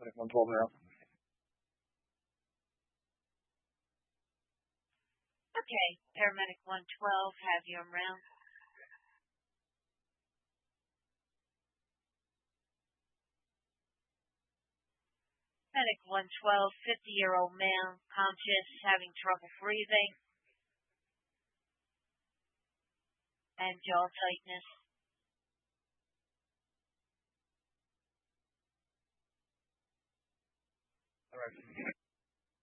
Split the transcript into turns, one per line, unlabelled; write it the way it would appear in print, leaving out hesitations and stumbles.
Medic 112 now.
Okay, Paramedic 112, have you around. Medic 112, 50-year-old male, conscious, having trouble breathing, and jaw tightness.
All right.